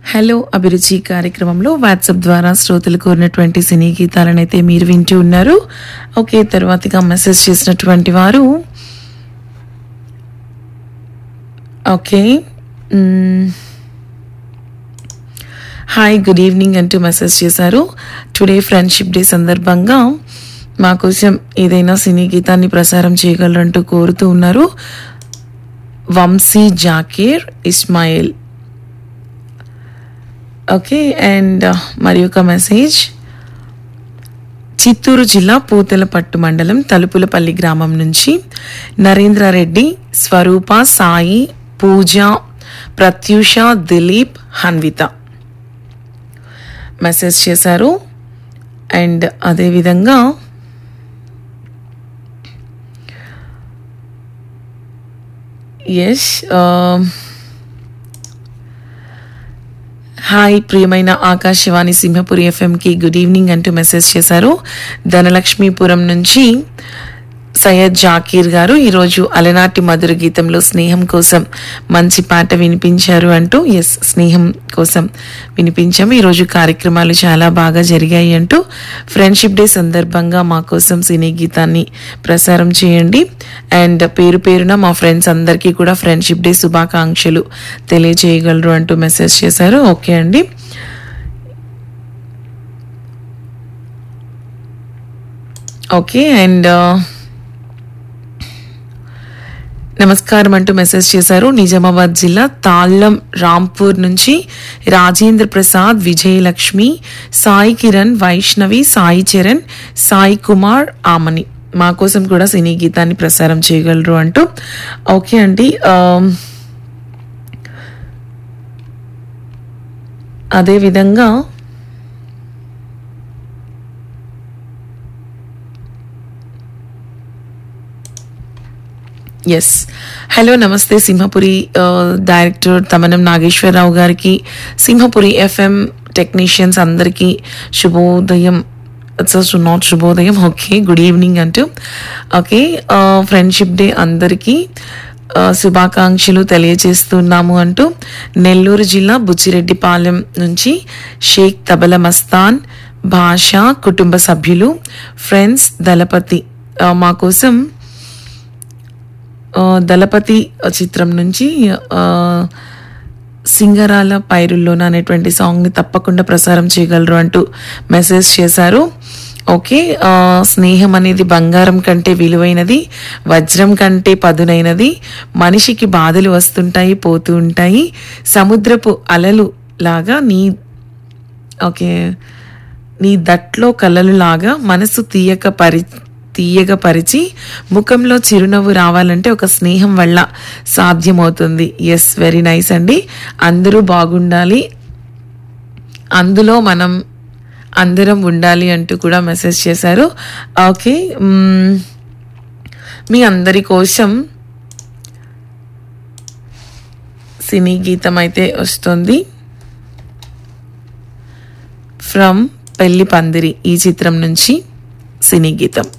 Hello అభిరుచి కార్యక్రమంలో WhatsApp ద్వారా శ్రోతలు కోరినటువంటి సినీ గీతాలను అయితే మీరు వింటూ ఉన్నారు. ఓకే, తర్వాతగా మెసేజ్ చేసినటువంటి వారు ఓకే హాయ్ గుడ్ ఈవినింగ్ అంటూ మెసేజ్ చేశారు. టుడే ఫ్రెండ్షిప్ డే సందర్భంగా మా కోసం ఏదైనా సినీ గీతాన్ని ప్రసారం చేయగలరంటూ కోరుతూ ఉన్నారు. వంశీ జాకీర్ ఇస్మాయిల్. ఓకే, అండ్ మరి ఒక మెసేజ్ చిత్తూరు జిల్లా పూతలపట్టు మండలం తలుపులపల్లి గ్రామం నుంచి నరేంద్రారెడ్డి, స్వరూప, సాయి, పూజ, ప్రత్యూష, దిలీప్, హన్విత మెసేజ్ చేశారు. అండ్ అదేవిధంగా ఎస్ హాయ్ ప్రియమైన ఆకాశవాణి సింహపురి ఎఫ్ఎంకి గుడ్ ఈవినింగ్ అంటూ మెసేజ్ చేశారు. ధనలక్ష్మీపురం నుంచి సయ్యద్ జాకీర్ గారు ఈరోజు అలనాటి మధుర గీతంలో స్నేహం కోసం మంచి పాట వినిపించారు అంటూ, ఎస్ స్నేహం కోసం వినిపించాము. ఈరోజు కార్యక్రమాలు చాలా బాగా జరిగాయి అంటూ ఫ్రెండ్షిప్ డే సందర్భంగా మా కోసం సినీ గీతాన్ని ప్రసారం చేయండి. అండ్ పేరు పేరున మా ఫ్రెండ్స్ అందరికీ కూడా ఫ్రెండ్షిప్ డే శుభాకాంక్షలు తెలియజేయగలరు అంటూ మెసేజ్ చేశారు. ఓకే అండి, ఓకే అండ్ నమస్కారం అంటూ మెసేజ్ చేశారు. నిజామాబాద్ జిల్లా తాళ్ళం రాంపూర్ నుంచి రాజేంద్ర ప్రసాద్, విజయలక్ష్మి, సాయి కిరణ్, వైష్ణవి, సాయి చరణ్, సాయి కుమార్, ఆమని మా కోసం కూడా సినీ గీతాన్ని ప్రసారం చేయగలరు అంటూ. ఓకే అండి, అదేవిధంగా ఎస్ హలో నమస్తే సింహపురి డైరెక్టర్ తమనం నాగేశ్వరరావు గారికి, సింహపురి ఎఫ్ఎం టెక్నీషియన్స్ అందరికీ శుభోదయం. నాట్ శుభోదయం, ఓకే గుడ్ ఈవినింగ్ అంటూ. ఓకే, ఫ్రెండ్షిప్ డే అందరికీ శుభాకాంక్షలు తెలియజేస్తున్నాము అంటూ నెల్లూరు జిల్లా బుచ్చిరెడ్డిపాలెం నుంచి షేక్ తబల మస్తాన్, భాష, కుటుంబ సభ్యులు, ఫ్రెండ్స్, దళపతి మా కోసం దళపతి చిత్రం నుంచి సింగరాల పైరుల్లోన అనేటువంటి సాంగ్ని తప్పకుండా ప్రసారం చేయగలరు అంటూ మెసేజ్ చేశారు. ఓకే, స్నేహం అనేది బంగారం కంటే విలువైనది, వజ్రం కంటే పదునైనది. మనిషికి బాధలు వస్తుంటాయి, పోతూ ఉంటాయి. సముద్రపు అలలు లాగా నీ దట్లో కలలు లాగా మనసు తీయగా పరిచి ముఖంలో చిరునవ్వు రావాలంటే ఒక స్నేహం వల్ల సాధ్యమవుతుంది. ఎస్, వెరీ నైస్ అండి. అందరూ బాగుండాలి, అందులో మనం అందరం ఉండాలి అంటూ కూడా మెసేజ్ చేశారు. ఓకే, మీ అందరి కోసం సినీ గీతం అయితే వస్తుంది. ఫ్రమ్ పెళ్లి పందిరి ఈ చిత్రం నుంచి సినీ గీతం.